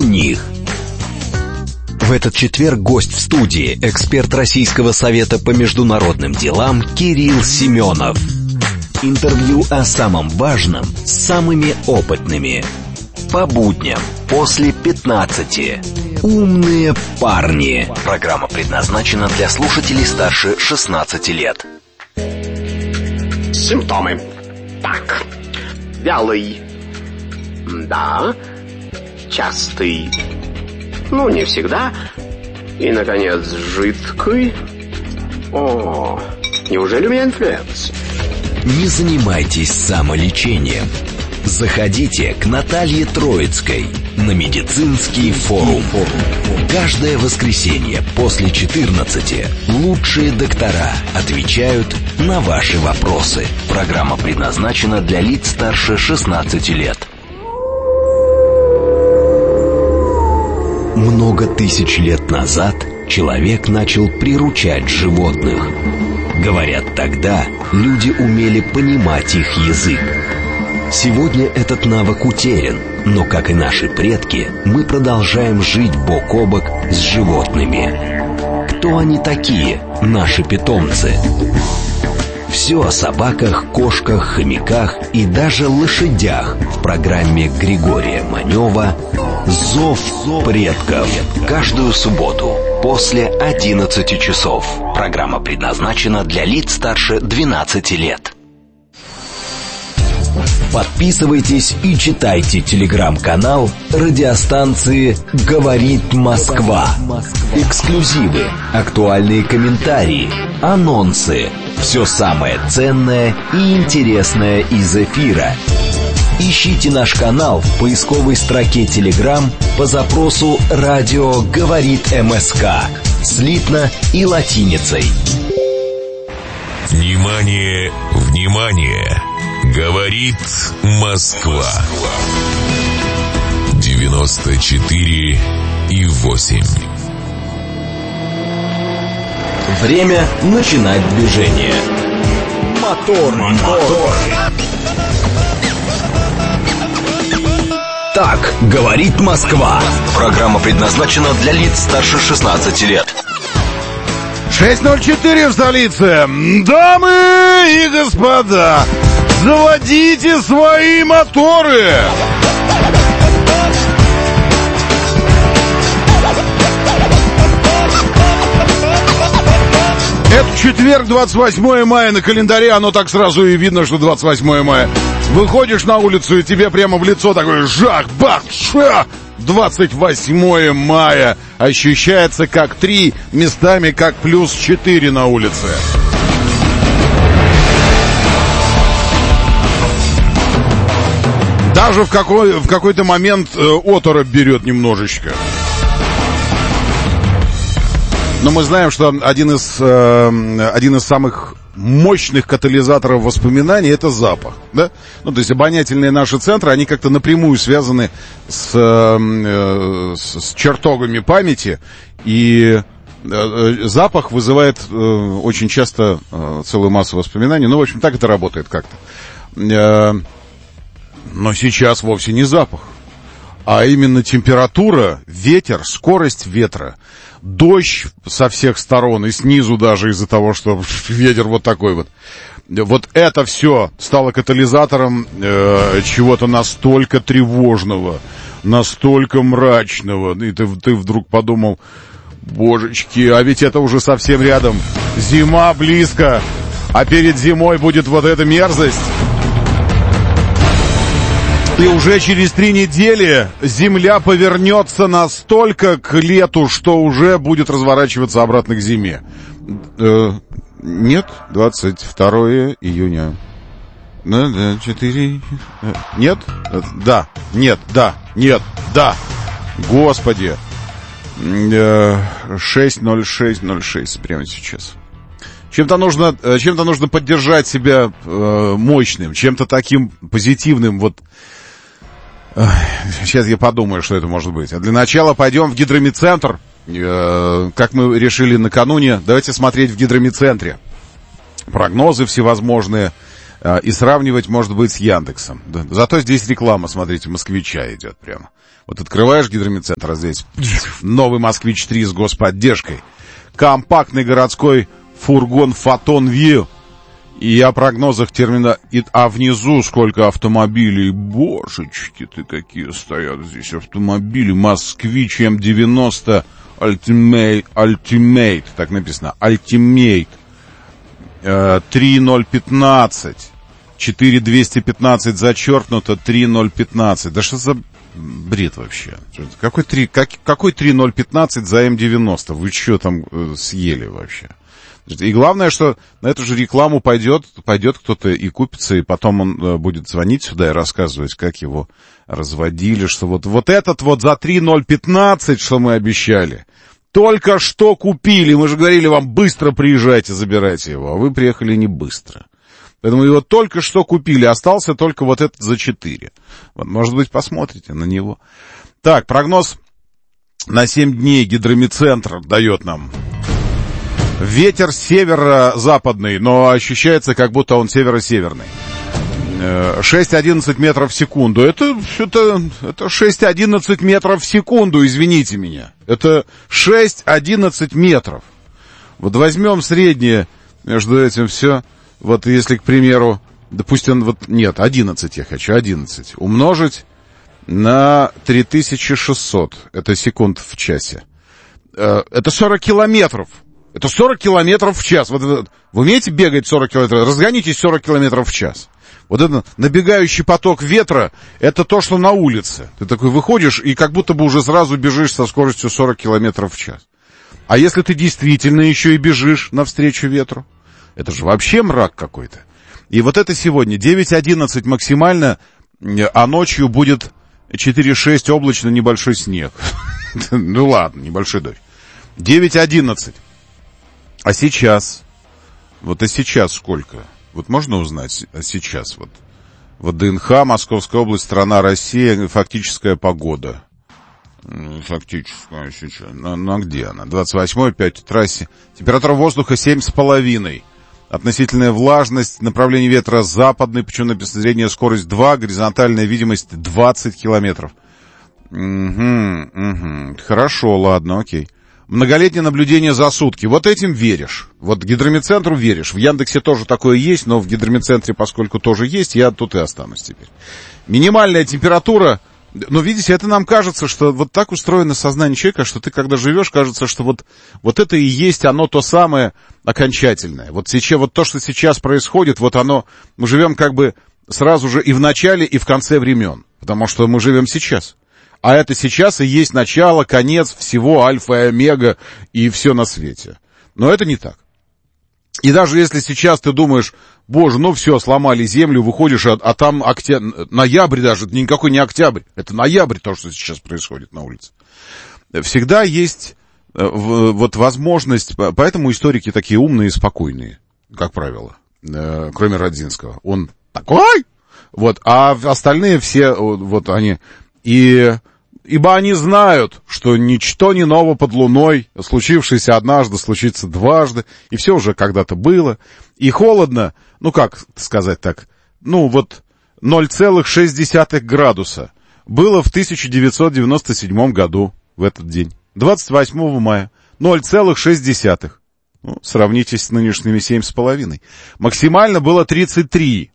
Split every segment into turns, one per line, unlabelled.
них. В этот четверг гость в студии, эксперт Российского совета по международным делам Кирилл Семенов. Интервью о самом важном с самыми опытными. По будням после 15. Умные парни. Программа предназначена для слушателей старше 16 лет.
Симптомы. Так. Вялый. Да. Частый. Ну, не всегда. И, наконец, жидкий. О, неужели у меня инфлюенс?
Не занимайтесь самолечением. Заходите к Наталье Троицкой на медицинский форум. Каждое воскресенье после 14 лучшие доктора отвечают на ваши вопросы. Программа предназначена для лиц старше 16 лет. Много тысяч лет назад человек начал приручать животных. Говорят, тогда люди умели понимать их язык. Сегодня этот навык утерян, но, как и наши предки, мы продолжаем жить бок о бок с животными. Кто они такие, наши питомцы? Все о собаках, кошках, хомяках и даже лошадях в программе Григория Манева «Зов предков». Каждую субботу после 11 часов. Программа предназначена для лиц старше 12 лет. Подписывайтесь и читайте телеграм-канал радиостанции «Говорит Москва». Эксклюзивы, актуальные комментарии, анонсы. Все самое ценное и интересное из эфира. Ищите наш канал в поисковой строке Telegram по запросу «Радио говорит МСК» слитно и латиницей.
Внимание, внимание! Говорит Москва. 94,8.
Время начинать движение. Мотор. Так говорит Москва. Программа предназначена для лиц старше 16 лет.
6:04 в столице. Дамы и господа, заводите свои моторы. Это четверг, 28 мая на календаре. Оно так сразу и видно, что 28 мая. Выходишь на улицу, и тебе прямо в лицо такой жах-бах, ша! 28 мая. Ощущается как 3, местами как плюс 4 на улице. Даже в какой-то момент оторопь берет немножечко. Но мы знаем, что один из самых мощных катализаторов воспоминаний — это запах, да? Ну, то есть обонятельные наши центры, они как-то напрямую связаны с чертогами памяти, и запах вызывает очень часто целую массу воспоминаний. Ну, в общем, так это работает как-то. Но сейчас вовсе не запах, а именно температура, ветер, скорость ветра, дождь со всех сторон и снизу даже из-за того, что ветер вот такой вот. Вот это все стало катализатором чего-то настолько тревожного, настолько мрачного. И ты вдруг подумал: божечки, а ведь это уже совсем рядом. Зима близко, а перед зимой будет вот эта мерзость. И уже через 3 недели Земля повернется настолько к лету, что уже будет разворачиваться обратно к зиме. Нет, 22 июня. 4... Нет? Да. Нет, да. Нет, да. Господи. 6:06:06 прямо сейчас. Чем-то нужно поддержать себя мощным, чем-то таким позитивным. Вот сейчас я подумаю, что это может быть. А для начала пойдем в гидромедцентр. Как мы решили накануне, давайте смотреть в гидромедцентре прогнозы всевозможные и сравнивать, может быть, с Яндексом. Зато здесь реклама, смотрите, москвича идет прямо. Вот открываешь гидромедцентр, а здесь новый «Москвич-3» с господдержкой. Компактный городской фургон «Фотон Вью». И о прогнозах термина... А внизу сколько автомобилей. Божечки-то какие стоят здесь автомобили. «Москвич М90 Ultimate». Так написано. Ultimate. 3.015. 4.215 зачеркнуто. 3.015. Да что за бред вообще? Какой 3.015 за М90? Вы что там съели вообще? И главное, что на эту же рекламу пойдет кто-то и купится, и потом он будет звонить сюда и рассказывать, как его разводили, что вот этот вот за 3.015, что мы обещали, только что купили. Мы же говорили вам, быстро приезжайте, забирайте его, а вы приехали не быстро. Поэтому его только что купили, остался только вот этот за 4. Вот, может быть, посмотрите на него. Так, прогноз на 7 дней гидромедцентр дает нам. Ветер северо-западный, но ощущается, как будто он северо-северный. 6-11 метров в секунду. Это 6-11 метров в секунду, извините меня. Это 6-11 метров. Вот возьмем среднее между этим все. Вот если, к примеру, допустим, вот нет, 11 я хочу, 11. Умножить на 3600. Это секунд в часе. Это 40 километров. Это 40 километров в час. Вот, вы умеете бегать 40 километров? Разгонитесь 40 километров в час. Вот это набегающий поток ветра, это то, что на улице. Ты такой выходишь и как будто бы уже сразу бежишь со скоростью 40 километров в час. А если ты действительно еще и бежишь навстречу ветру? Это же вообще мрак какой-то. И вот это сегодня 9-11 максимально, а ночью будет 4-6 облачно, небольшой снег. Ну ладно, небольшой дождь. 9-11. А сейчас? Вот а сейчас сколько? Вот можно узнать, а сейчас вот? Вот ДНХ, Московская область, страна Россия, фактическая погода. Фактическая сейчас. Ну а где она? 28-й, 5 трассе. Температура воздуха 7,5. Относительная влажность, направление ветра западный, причем написано средняя скорость 2, горизонтальная видимость 20 километров. Хорошо, ладно, окей. Многолетнее наблюдение за сутки. Вот этим веришь. Вот гидромедцентру веришь. В Яндексе тоже такое есть, но в гидромедцентре, поскольку тоже есть, я тут и останусь теперь. Минимальная температура. Но видите, это нам кажется, что вот так устроено сознание человека, что ты когда живешь, кажется, что вот это и есть оно то самое окончательное. Вот сейчас, вот то, что сейчас происходит, вот оно, мы живем как бы сразу же и в начале, и в конце времен. Потому что мы живем сейчас. А это сейчас и есть начало, конец всего, альфа и омега и все на свете. Но это не так. И даже если сейчас ты думаешь, боже, ну все, сломали землю, выходишь, а там ноябрь даже, это никакой не октябрь, это ноябрь, то, что сейчас происходит на улице. Всегда есть вот возможность, поэтому историки такие умные и спокойные, как правило, кроме Родзинского. Он такой, вот, а остальные все, вот они... Ибо они знают, что ничто не ново под луной, случившееся однажды, случится дважды, и все уже когда-то было. И холодно, ну как сказать так, ну вот 0,6 градуса было в 1997 году в этот день, 28 мая, 0,6. Ну, сравните с нынешними 7,5. Максимально было 33,2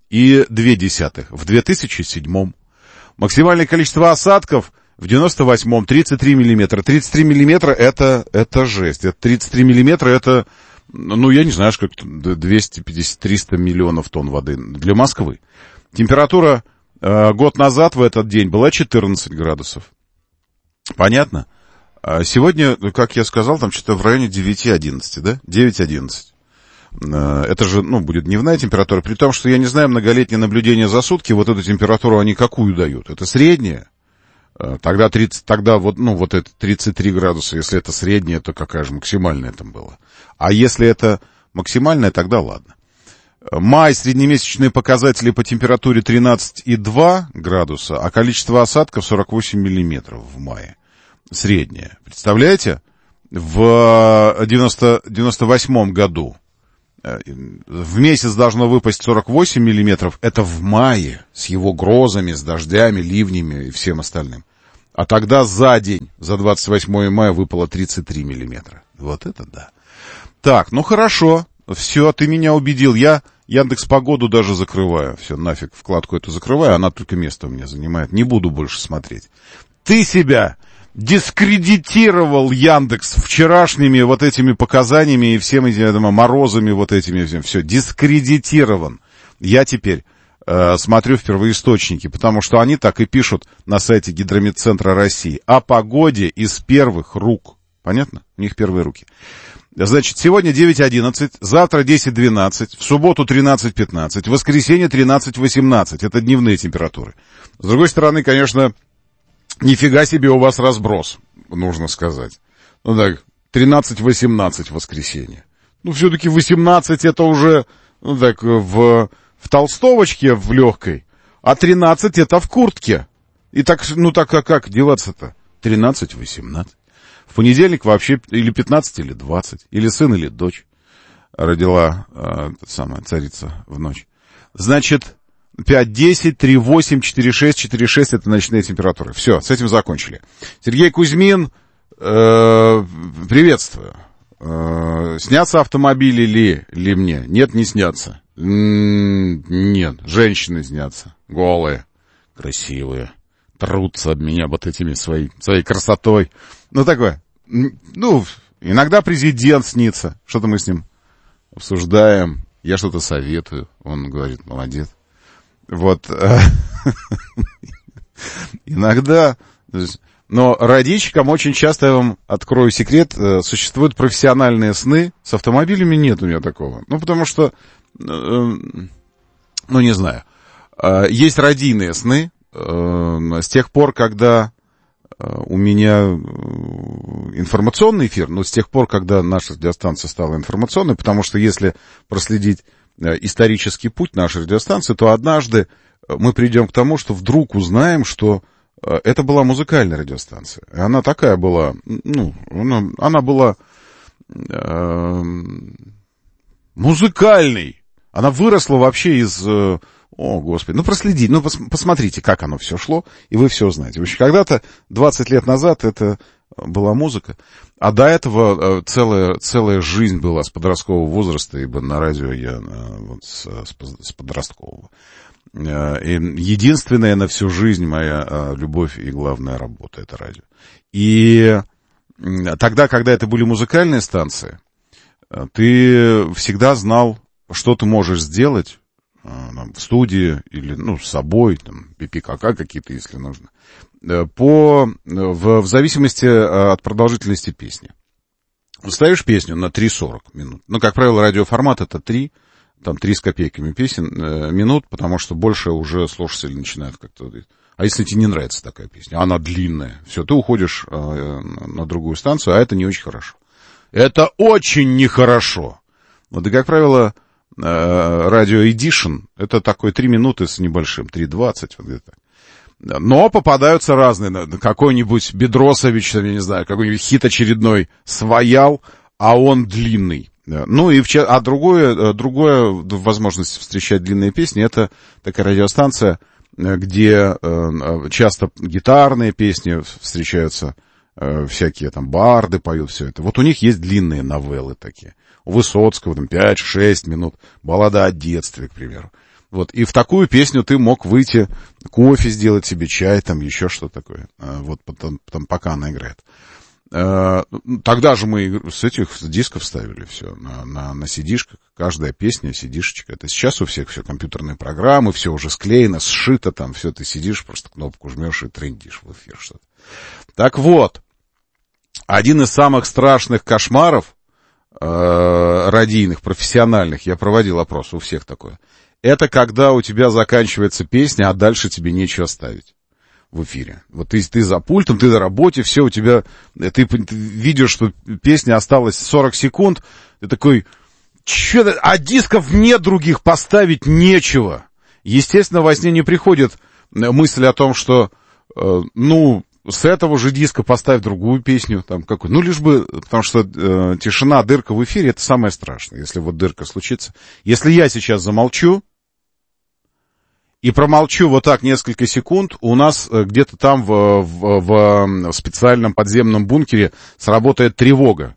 в 2007. Максимальное количество осадков в 98-м 33 миллиметра. 33 миллиметра это жесть. Это 33 миллиметра это, ну, я не знаю, сколько, 250-300 миллионов тонн воды для Москвы. Температура год назад в этот день была 14 градусов. Понятно? Сегодня, как я сказал, там что-то в районе 9-11, да? 9-11. Это же, ну, будет дневная температура, при том, что я не знаю, многолетнее наблюдение за сутки, вот эту температуру они какую дают? Это средняя? Тогда вот, ну, вот это 33 градуса, если это средняя, то какая же максимальная там была? А если это максимальная, тогда ладно. Май, среднемесячные показатели по температуре 13,2 градуса, а количество осадков 48 миллиметров в мае. Средняя. Представляете? В 98 году в месяц должно выпасть 48 миллиметров. Это в мае, с его грозами, с дождями, ливнями и всем остальным. А тогда за день, за 28 мая выпало 33 миллиметра. Вот это да. Так, ну хорошо. Все, ты меня убедил. Я Яндекс.Погоду даже закрываю. Все, нафиг вкладку эту закрываю. Она только место у меня занимает. Не буду больше смотреть. Ты себя дискредитировал, Яндекс, вчерашними вот этими показаниями и всем этими морозами вот этими всем. Все, дискредитирован. Я теперь смотрю в первоисточники, потому что они так и пишут на сайте Гидрометцентра России. О погоде из первых рук. Понятно? У них первые руки. Значит, сегодня 9:11, завтра 10:12, в субботу 13:15, в воскресенье 13:18. Это дневные температуры. С другой стороны, конечно, нифига себе у вас разброс, нужно сказать. Ну так, 13:18 в воскресенье. Ну, все-таки 18 это уже, ну так, в толстовочке в легкой, а 13 это в куртке. И так, ну так, а как деваться-то? 13:18. В понедельник вообще или 15, или 20, или сын, или дочь родила самая царица в ночь. Значит, 5, 10, 3, 8, 4, 6, 4, 6 это ночные температуры. Все, с этим закончили. Сергей Кузьмин, приветствую. Снятся автомобили ли мне? Нет, не снятся. Нет, женщины снятся. Голые, красивые. Трутся об меня вот этими своей красотой. Ну, такое. Ну, иногда президент снится. Что-то мы с ним обсуждаем. Я что-то советую. Он говорит, молодец. Вот. Иногда... Но родичкам очень часто, я вам открою секрет, существуют профессиональные сны. С автомобилями нет у меня такого. Ну, потому что... Ну, не знаю. Есть радийные сны. С тех пор, когда у меня информационный эфир, с тех пор, когда наша радиостанция стала информационной, потому что если проследить исторический путь нашей радиостанции, то однажды мы придем к тому, что вдруг узнаем, что это была музыкальная радиостанция. И она такая была, она была музыкальной. Она выросла вообще из... О, Господи, проследите, посмотрите, как оно все шло, и вы все узнаете. В общем, когда-то, 20 лет назад, это была музыка, а до этого целая жизнь была с подросткового возраста, ибо на радио я с подросткового. И единственная на всю жизнь моя любовь и главная работа — это радио. И тогда, когда это были музыкальные станции, ты всегда знал, что ты можешь сделать, в студии или, с собой, пипи-кака какие-то, если нужно, в зависимости от продолжительности песни. Ставишь песню на 3:40 минут. Как правило, радиоформат это 3 с копейками минут, потому что больше уже слушатели начинают как-то... А если тебе не нравится такая песня, она длинная, все, ты уходишь на другую станцию, а это не очень хорошо. Это очень нехорошо. И, как правило, радио Edition, это такой 3 минуты с небольшим, 3:20, вот где-то. Но попадаются разные. Какой-нибудь Бедросович, я не знаю, какой-нибудь хит очередной своял, а он длинный. А другое возможность встречать длинные песни, это такая радиостанция, где часто гитарные песни встречаются, всякие барды поют, все это. Вот у них есть длинные новеллы такие. У Высоцкого 5-6 минут, баллада о детстве, к примеру. Вот, и в такую песню ты мог выйти, кофе сделать себе, чай, еще что-то такое. Вот потом, пока она играет. Тогда же мы с дисков ставили все на CD-шках. Каждая песня, CD-шечка. Это сейчас у всех все компьютерные программы, все уже склеено, сшито, все ты сидишь, просто кнопку жмешь и трендишь в эфир что-то. Так вот, один из самых страшных кошмаров радийных, профессиональных, я проводил опрос, у всех такое, это когда у тебя заканчивается песня, а дальше тебе нечего ставить в эфире. Вот ты за пультом, ты на работе, все у тебя, ты видишь, что песня осталась 40 секунд, ты такой, а дисков нет других, поставить нечего. Естественно, во сне не приходит мысль о том, что, с этого же диска поставь другую песню, лишь бы, потому что тишина, дырка в эфире — это самое страшное, если вот дырка случится. Если я сейчас замолчу, и промолчу вот так несколько секунд, у нас где-то там в специальном подземном бункере сработает тревога.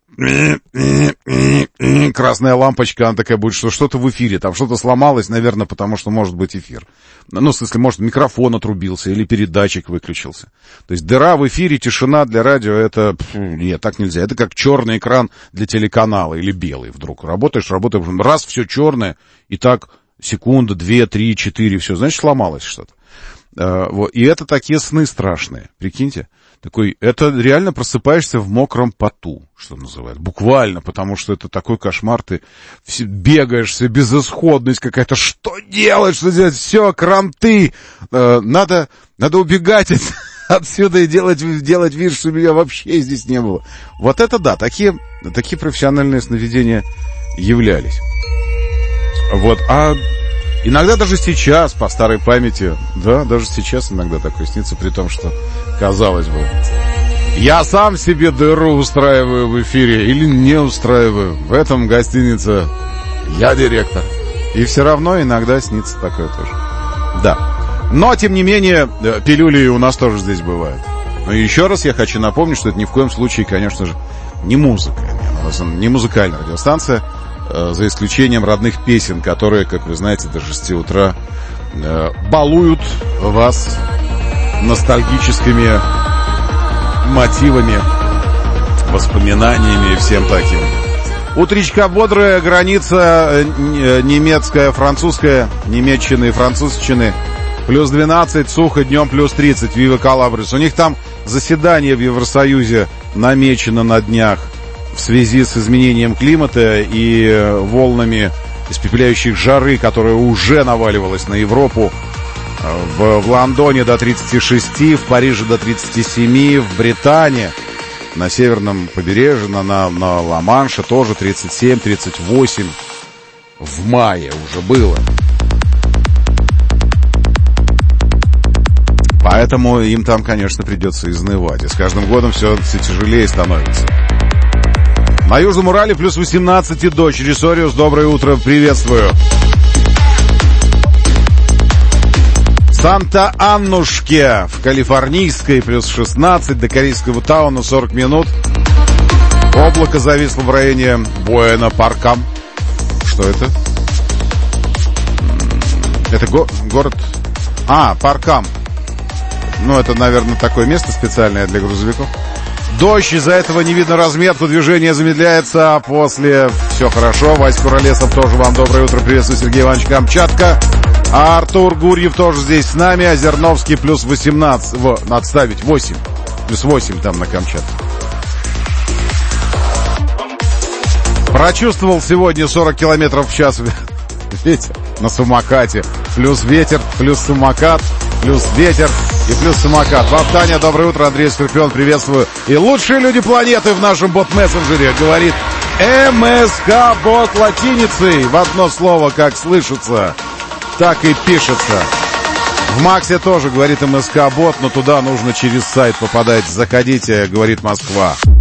Красная лампочка, она такая будет, что что-то в эфире, там что-то сломалось, наверное, потому что может быть эфир. Ну, в смысле, может, микрофон отрубился или передатчик выключился. То есть дыра в эфире, тишина для радио, это... Нет, так нельзя. Это как черный экран для телеканала или белый вдруг. Работаешь, раз, все черное, и так секунда, 2, 3, 4, все, значит, сломалось что-то. Вот. И это такие сны страшные, прикиньте. Такой, это реально просыпаешься в мокром поту, что называют, буквально, потому что это такой кошмар, ты бегаешь, все безысходность какая-то, что делать, все, кранты, надо убегать отсюда и делать вид, что меня вообще здесь не было. Вот это да, такие профессиональные сновидения являлись. Вот, а иногда даже сейчас, по старой памяти, да, даже сейчас иногда такое снится, при том, что, казалось бы, я сам себе дыру устраиваю в эфире или не устраиваю. В этом гостинице я директор. И все равно иногда снится такое тоже. Да. Но, тем не менее, пилюли у нас тоже здесь бывают. Но еще раз я хочу напомнить, что это ни в коем случае, конечно же, не музыка. Не музыкальная радиостанция, за исключением родных песен, которые, как вы знаете, до 6 утра балуют вас ностальгическими мотивами, воспоминаниями и всем таким. Утречка бодрая, граница немецкая, французская, немецчины и французщины. Плюс 12, сухо, днем плюс 30, Вива Калабрис. У них там заседание в Евросоюзе намечено на днях в связи с изменением климата и волнами испепеляющих жары, которая уже наваливалась на Европу. В Лондоне до 36, в Париже до 37, в Британии, на северном побережье, на Ла-Манше тоже 37, 38. В мае уже было. Поэтому им там, конечно, придется изнывать. И с каждым годом все тяжелее становится. На Южном Урале плюс 18 и дождь. Ресориус, доброе утро, приветствую. Санта-Аннушке в Калифорнийской плюс 16, до Корейского Тауна 40 минут. Облако зависло в районе Буэна-Паркам. Что это? Это город... Паркам. Ну, это, наверное, такое место специальное для грузовиков. Дождь, из-за этого не видно разметку, движение замедляется, а после все хорошо. Вась Куролесов, тоже вам доброе утро, приветствую, Сергей Иванович, Камчатка. А Артур Гурьев тоже здесь с нами, Озерновский плюс 18, надо ставить 8, плюс 8 там на Камчатке. Прочувствовал сегодня 40 километров в час ветер на самокате, плюс ветер, плюс самокат, плюс ветер и плюс самокат. Вам, Таня, доброе утро, Андрей Скорпион, приветствую. И лучшие люди планеты в нашем бот-мессенджере, говорит МСК-бот латиницей. В одно слово, как слышится, так и пишется. В Максе тоже говорит МСК-бот, но туда нужно через сайт попадать. Заходите, говорит Москва.